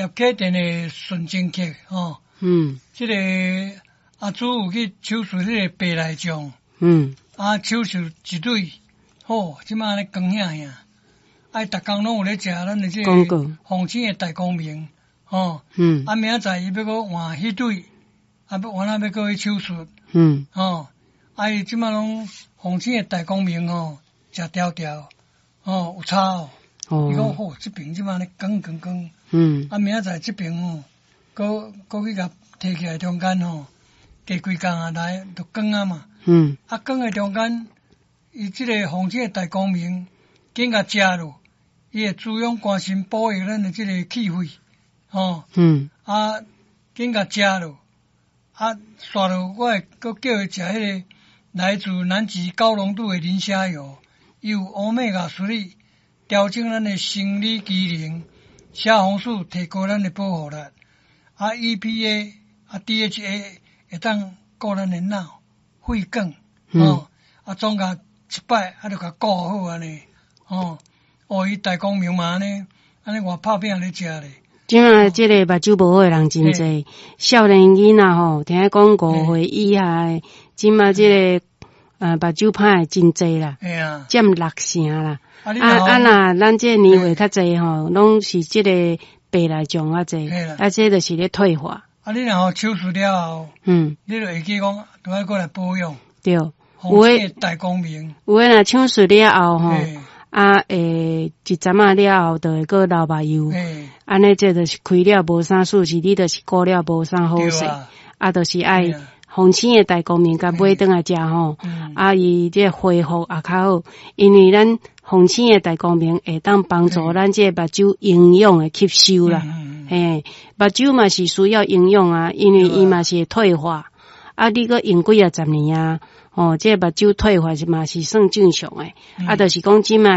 叶客店的纯正客吼。这个阿祖有去手术这个白内障。手术一对，好，即马咧光遐遐，逐工拢有咧食咱的这个红星的大光明，吼。明仔载伊要搁换迄对，要换要搁去手术。吼。伊即马拢红星的大光明吼，食条条，有差哦。伊讲好，这边即马咧光。明仔载这边吼，搁去甲摕起来中间吼，加几工啊来就光啊嘛。光的中间，伊即个红星的大光明，紧甲食落，伊会滋养肝肾保养咱的即个气血，吼。紧甲食落，刷落我会搁叫伊食迄个来自南极高浓度的磷虾油，伊有欧米伽3，调整咱的生理机能，虾红素提高咱的保护力，EPA DHA 会当顾咱的脑。血管，总共100，就甲顾好安尼，伊大光明嘛安尼偌拍拼咧食咧。 即马即个目睭无好诶人真侪，少年囡仔吼，听讲5岁以下诶，即马即个目睭歹诶真侪啦，占60%啦。若咱即个年岁较侪吼，拢是即个白内障较侪，这就是咧退化。 你若手术了后，你就会记讲，都要过来保养。 对， 红星的大光明。 有诶，若手术了后吼，一阵仔了后，就会过流目睭。安尼这就是开了无啥事，是你就是顾了无啥好势。就是爱红星的大光明，甲买转来食吼。伊这恢复也较好，因为咱红星的大光明会当帮助咱这目睭营养的吸收啦。目睭嘛是需要营养啊，因为伊嘛是会退化。你搁用几10年啊，这目睭退化是嘛是算正常诶。就是讲即卖。